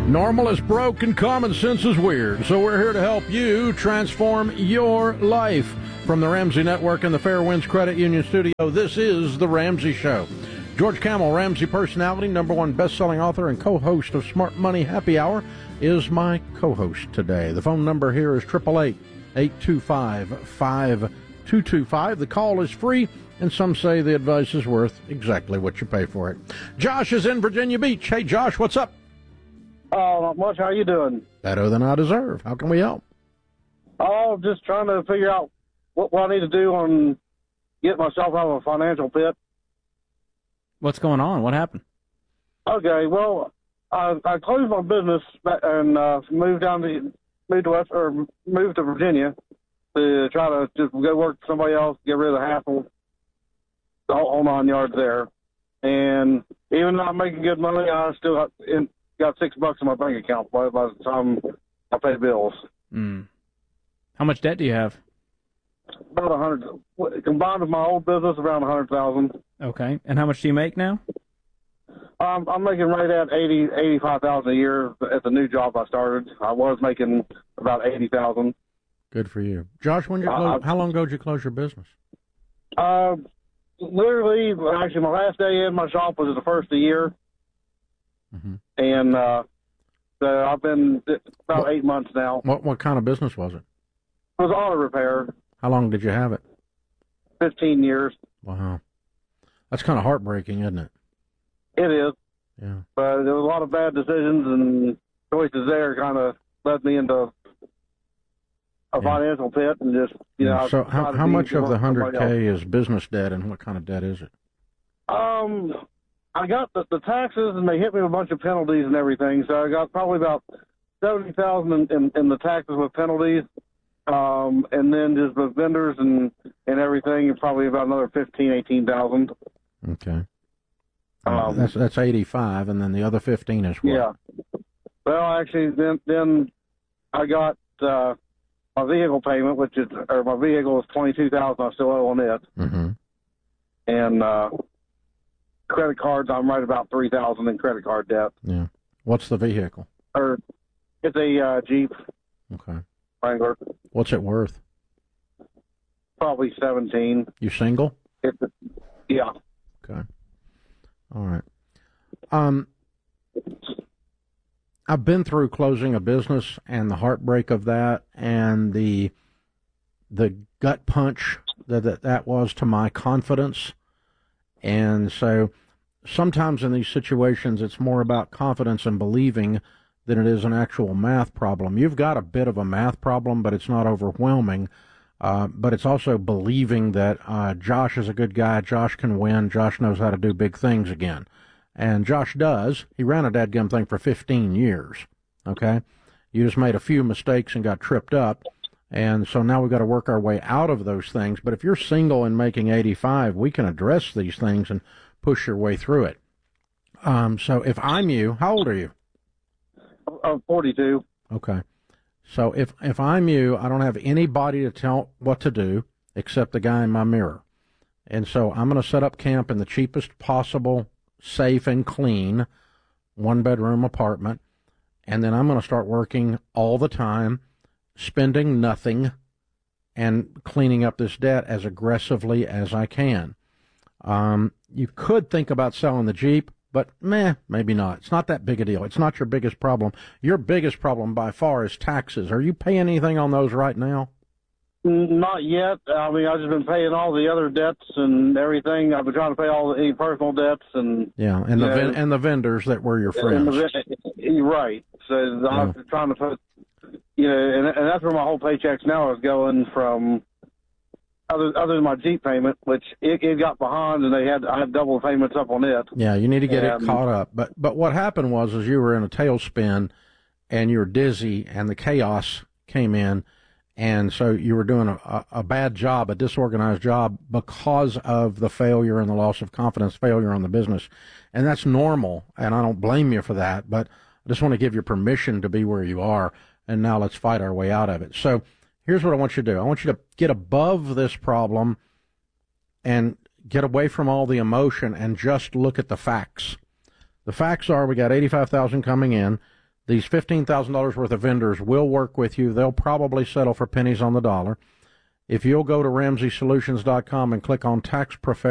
Normal is broke and common sense is weird, so we're here to help you transform your life. From the Ramsey Network and the Fairwinds Credit Union Studio, this is The Ramsey Show. George Kamel, Ramsey personality, #1 best-selling author and co-host of Smart Money Happy Hour, is my co-host today. The phone number here is 888-825-5225. The call is free, and some say the advice is worth exactly what you pay for it. Josh is in Virginia Beach. Hey, Josh, what's up? Oh, not much. How you doing? Better than I deserve. How can we help? Oh, just trying to figure out what I need to do on get myself out of a financial pit. What's going on? What happened? Okay, well, I closed my business and moved to Virginia to try to just go work for somebody else, get rid of the hassle, the whole 9 yards there. And even though I'm making good money, I still got $6 in my bank account by the time I pay bills. How much debt do you have? About 100. Combined with my old business, around 100,000. Okay. And how much do you make now? I'm making right at 85,000 a year at the new job I started. I was making about 80,000. Good for you, Josh. When you how long ago did you close your business? Literally, actually, my last day in my shop was the first of the year. Mm-hmm. And so I've been about 8 months now. What kind of business was it? It was auto repair. How long did you have it? 15 years. Wow. That's kind of heartbreaking, isn't it? It is. Yeah. But there was a lot of bad decisions and choices there kind of led me into a financial pit and just, you know. So how much of the 100K is business debt and what kind of debt is it? I got the taxes, and they hit me with a bunch of penalties and everything. So I got probably about 70,000 in the taxes with penalties, and then just with vendors and everything, probably about another 18,000. Okay. That's 85, and then the other 15 is what? Yeah. Well, actually, then I got my vehicle payment, my vehicle is 22,000. I still owe on it. Mm-hmm. And credit cards, I'm right about 3,000 in credit card debt. Yeah. What's the vehicle? It's a Jeep. Okay. Wrangler. What's it worth? Probably 17. You single? Yeah. Okay. All right. I've been through closing a business and the heartbreak of that and the gut punch that was to my confidence. And so sometimes in these situations, it's more about confidence and believing than it is an actual math problem. You've got a bit of a math problem, but it's not overwhelming. But it's also believing that Josh is a good guy. Josh can win. Josh knows how to do big things again. And Josh does. He ran a dadgum thing for 15 years. Okay? You just made a few mistakes and got tripped up. And so now we've got to work our way out of those things. But if you're single and making 85, we can address these things and push your way through it. So if I'm you, how old are you? I'm 42. Okay. So if I'm you, I don't have anybody to tell what to do except the guy in my mirror. And so I'm going to set up camp in the cheapest possible, safe and clean, one-bedroom apartment. And then I'm going to start working all the time, spending nothing, and cleaning up this debt as aggressively as I can. You could think about selling the Jeep, but maybe not. It's not that big a deal. It's not your biggest problem. Your biggest problem by far is taxes. Are you paying anything on those right now? Not yet. I mean, I've just been paying all the other debts and everything. I've been trying to pay all any personal debts and and the vendors that were your friends. Right. So I'm trying to put, and that's where my whole paychecks now is going from. Other than my Jeep payment, which it got behind, and I had double payments up on it. Yeah, you need to get it caught up. But what happened was you were in a tailspin, and you were dizzy, and the chaos came in, and so you were doing a bad job, a disorganized job, because of the failure and the loss of confidence, failure on the business, and that's normal, and I don't blame you for that. But I just want to give you permission to be where you are, and now let's fight our way out of it. So. Here's what I want you to do. I want you to get above this problem and get away from all the emotion and just look at the facts. The facts are we got 85,000 coming in. These $15,000 worth of vendors will work with you. They'll probably settle for pennies on the dollar. If you'll go to RamseySolutions.com and click on Tax Professional,